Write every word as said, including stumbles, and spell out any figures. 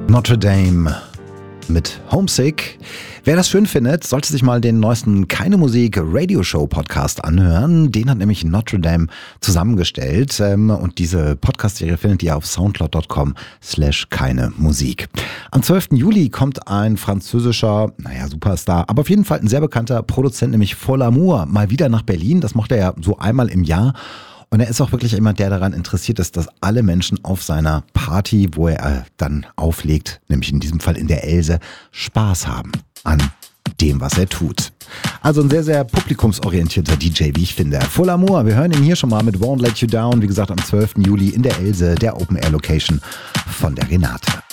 Notre Dame mit Homesick. Wer das schön findet, sollte sich mal den neuesten Keine Musik Radio Show Podcast anhören. Den hat nämlich Notre Dame zusammengestellt. Und diese Podcast-Serie findet ihr auf soundcloud dot com slash keine Musik. Am zwölften Juli kommt ein französischer, naja, Superstar, aber auf jeden Fall ein sehr bekannter Produzent, nämlich Fol Amour, mal wieder nach Berlin. Das macht er ja so einmal im Jahr. Und er ist auch wirklich jemand, der daran interessiert ist, dass alle Menschen auf seiner Party, wo er dann auflegt, nämlich in diesem Fall in der Else, Spaß haben an dem, was er tut. Also ein sehr, sehr publikumsorientierter D J, wie ich finde. Fol Amour, wir hören ihn hier schon mal mit Won't Let You Down, wie gesagt am zwölften Juli in der Else, der Open Air Location von der Renate.